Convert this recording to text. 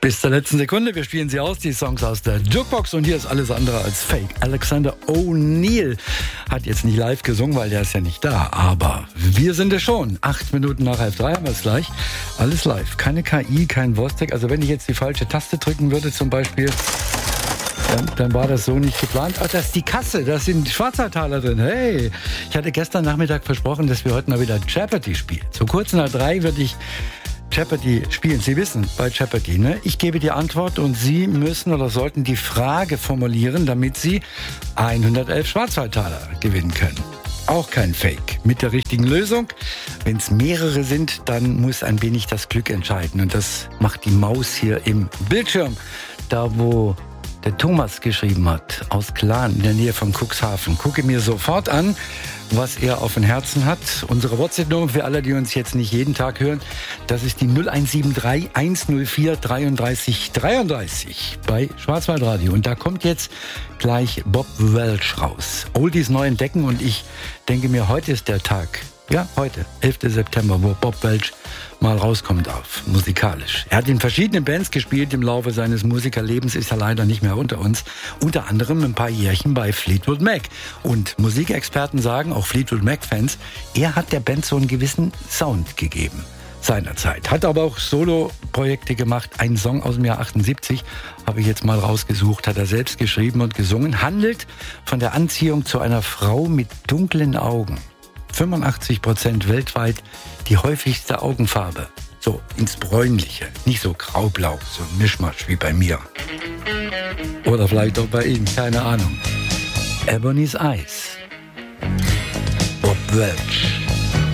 Bis zur letzten Sekunde, wir spielen sie aus, die Songs aus der Jukebox, und hier ist alles andere als fake. Alexander O'Neal hat jetzt nicht live gesungen, weil der ist ja nicht da, aber wir sind es schon. 8 Minuten nach 2:30 haben wir es gleich. Alles live, keine KI, kein Vostek. Also wenn ich jetzt die falsche Taste drücken würde zum Beispiel, dann war das so nicht geplant. Ach, das ist die Kasse, da sind Schwarzwaldtaler drin. Hey, ich hatte gestern Nachmittag versprochen, dass wir heute mal wieder Jeopardy spielen. So kurz nach 3 würde ich Jeopardy spielen. Sie wissen, bei Jeopardy, ne? Ich gebe die Antwort und Sie müssen oder sollten die Frage formulieren, damit Sie 111 Schwarzwaldtaler gewinnen können. Auch kein Fake. Mit der richtigen Lösung. Wenn es mehrere sind, dann muss ein wenig das Glück entscheiden. Und das macht die Maus hier im Bildschirm. Da, wo der Thomas geschrieben hat, aus Klan in der Nähe von Cuxhaven. Gucke mir sofort an, was er auf dem Herzen hat. Unsere WhatsApp-Nummer für alle, die uns jetzt nicht jeden Tag hören, das ist die 0173 104 33 33 bei Schwarzwaldradio. Und da kommt jetzt gleich Bob Welch raus. Oldies neu entdecken, und ich denke mir, heute ist der Tag. Ja, heute, 11. September, wo Bob Welch mal rauskommen darf, musikalisch. Er hat in verschiedenen Bands gespielt im Laufe seines Musikerlebens, ist er leider nicht mehr unter uns. Unter anderem ein paar Jährchen bei Fleetwood Mac. Und Musikexperten sagen, auch Fleetwood Mac-Fans, er hat der Band so einen gewissen Sound gegeben seinerzeit. Hat aber auch Solo-Projekte gemacht. Einen Song aus dem Jahr 78 habe ich jetzt mal rausgesucht, hat er selbst geschrieben und gesungen. Handelt von der Anziehung zu einer Frau mit dunklen Augen. 85% weltweit die häufigste Augenfarbe. So ins Bräunliche, nicht so graublau, so ein Mischmasch wie bei mir. Oder vielleicht auch bei Ihnen, keine Ahnung. Ebony's Eyes. Bob Welch.